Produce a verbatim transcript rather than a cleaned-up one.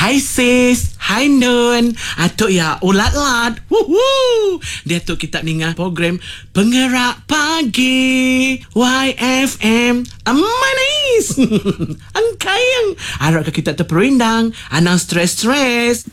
Hai sis, hai Nun. Atuk ya ulat-lat. Wuhu. Dia tu kita dengar program Penggerak Pagi Y F M. Manis. Angkayang. Harapkan kita terperindang. Anang stres-stres.